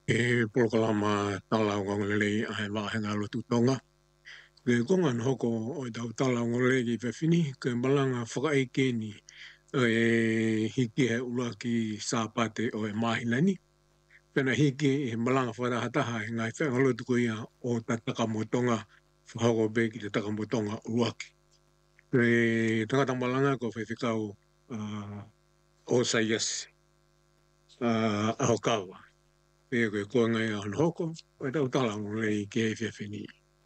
Polokalama talau ngolele ai wahenga lotu tonga. Ke konga no hoko o i tau talau ngolele ki whewhini, ke malanga whakaeke ni hiki he ula ki sāpate o e mahilani. Pena hiki he malanga wharahataha he ngai whenga lotu ko ia o ta takamotonga, whahoko be ki te takamotonga uaki. Ke tangata malanga ko whewhikau o Saiasi, Ahokawa. Pea koe koe ngai ahon hoko, o i tau talau ngolele ki he whewhini.